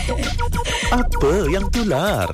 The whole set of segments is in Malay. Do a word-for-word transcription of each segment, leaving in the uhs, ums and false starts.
Apa yang tular?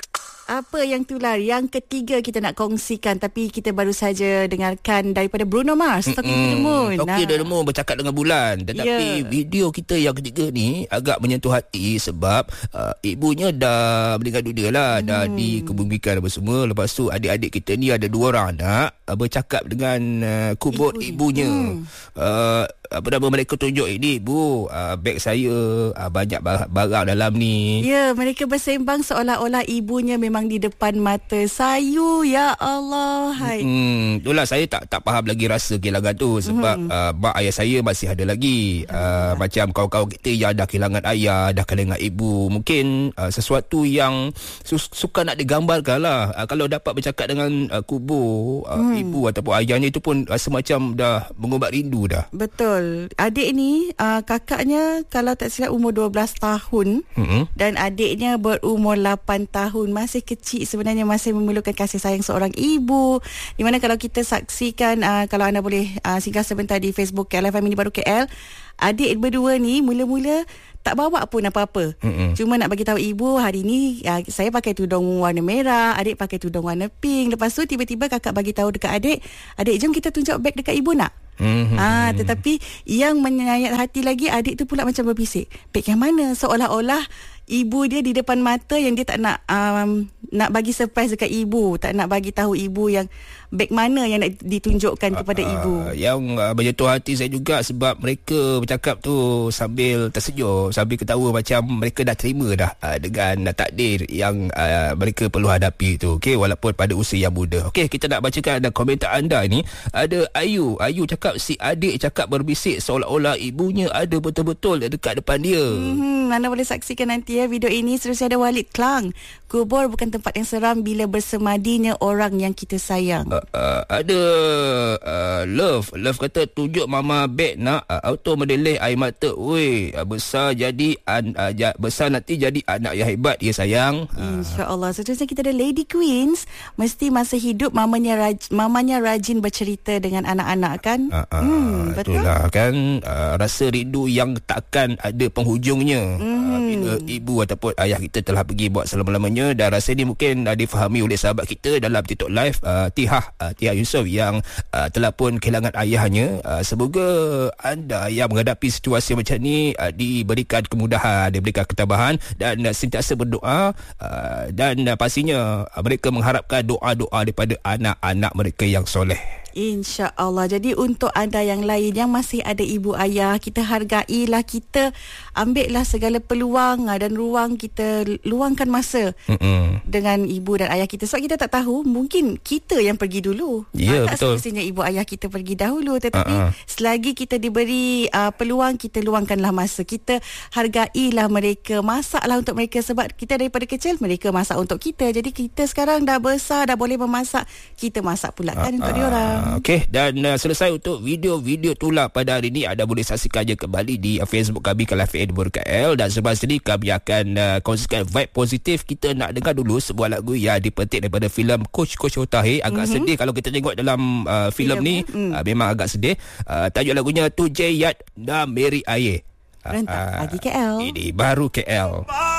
Apa yang tular? Yang ketiga kita nak kongsikan, tapi kita baru saja dengarkan daripada Bruno Mars, Talking to the Moon. Talking to the Moon, bercakap dengan bulan. Tetapi yeah. video kita yang ketiga ni agak menyentuh hati sebab uh, ibunya dah meninggal dunia lah, hmm. dah dikebumikan apa semua. Lepas tu adik-adik kita ni ada dua orang anak uh, bercakap dengan uh, kubur Ibu. ibunya. Hmm. Uh, apa nama mereka tunjuk ini, ibu, uh, beg saya uh, banyak barang dalam ni. Ya, mereka bersembang seolah-olah ibunya memang di depan mata. Sayu, ya Allah. Hai. Hmm, itulah saya tak tak faham lagi rasa kehilangan tu sebab hmm. uh, mak ayah saya masih ada lagi. Uh, macam kawan-kawan kita yang dah kehilangan ayah, dah kehilangan ibu. Mungkin uh, sesuatu yang su- suka nak digambarkan lah. Uh, kalau dapat bercakap dengan uh, kubur uh, hmm. ibu ataupun ayahnya, itu pun rasa macam dah mengubat rindu dah. Betul. Adik ni uh, kakaknya kalau tak silap umur dua belas tahun, mm-hmm. dan adiknya berumur lapan tahun. Masih kecil sebenarnya, masih memerlukan kasih sayang seorang ibu. Di mana kalau kita saksikan, uh, kalau anda boleh uh, singgah sebentar di Facebook K L F M ini baru K L, adik berdua ni mula-mula tak bawa pun apa-apa. Mm-mm. Cuma nak bagi tahu ibu, hari ni uh, saya pakai tudung warna merah, adik pakai tudung warna pink. Lepas tu tiba-tiba kakak bagi tahu dekat adik, adik jom kita tunjuk beg dekat ibu nak. Mm-hmm. Ah, tetapi yang menyayat hati lagi, adik tu pula macam berbisik, beg yang mana? Seolah-olah ibu dia di depan mata, yang dia tak nak um, nak bagi surprise dekat ibu, tak nak bagi tahu ibu yang beg mana yang nak ditunjukkan kepada uh, ibu. Yang uh, menyentuh hati saya juga sebab mereka bercakap tu sambil tersenyum, sambil ketawa, macam mereka dah terima dah uh, dengan uh, takdir yang uh, mereka perlu hadapi tu. Okey, walaupun pada usia yang muda. Okey, kita nak bacakan ada komentar anda ni. Ada Ayu, Ayu cakap si adik cakap berbisik seolah-olah ibunya ada betul-betul dekat depan dia. Hmm, anda boleh saksikan nanti ya video ini. Seterusnya ada Walid Klang. Kubur bukan tempat yang seram bila bersemadinya orang yang kita sayang. Uh, uh, ada uh, Love Love kata tunjuk mama beg nak uh, auto mendeleh air mata. Weh, uh, besar jadi an, uh, ja, besar nanti jadi anak yang hebat ya sayang. uh. InsyaAllah. Seterusnya kita ada Lady Queens. Mesti masa hidup mamanya raj, mamanya rajin bercerita dengan anak-anak kan. uh, uh, hmm, Betul itulah kan, uh, rasa rindu yang takkan ada penghujungnya. hmm. uh, Bila ibu ataupun ayah kita telah pergi buat selama-lamanya. Dan rasa ni mungkin uh, difahami oleh sahabat kita dalam TikTok Live, uh, Tihah uh, Tihah Yusof yang uh, telah pun kehilangan ayahnya. uh, Semoga anda yang menghadapi situasi macam ni uh, diberikan kemudahan, diberikan ketabahan dan uh, sentiasa berdoa. uh, Dan uh, pastinya uh, mereka mengharapkan doa-doa daripada anak-anak mereka yang soleh. InsyaAllah. Jadi untuk anda yang lain yang masih ada ibu ayah, kita hargailah, kita ambillah segala peluang dan ruang, kita luangkan masa Mm-mm. dengan ibu dan ayah kita. Sebab kita tak tahu, mungkin kita yang pergi dulu. Ya, yeah, tak betul. semestinya ibu ayah kita pergi dahulu. Tetapi uh-uh. selagi kita diberi uh, peluang, kita luangkanlah masa. Kita hargailah mereka, masaklah untuk mereka. Sebab kita daripada kecil, mereka masak untuk kita. Jadi kita sekarang dah besar, dah boleh memasak, kita masak pula kan uh-uh. untuk diorang. Okey, dan uh, selesai untuk video-video tular pada hari ini. Anda boleh saksikannya kembali di uh, Facebook kami K L F M Edinburgh K L. Dan sebelum ini kami akan uh, kongsikan vibe positif. Kita nak dengar dulu sebuah lagu yang dipetik daripada filem Coach Coach Otahe. Agak mm-hmm. sedih kalau kita tengok dalam uh, filem ni. mm. uh, Memang agak sedih. uh, Tajuk lagunya Tu Jayat Na Meri Aye. Rentak uh, lagi K L. Ini baru K L.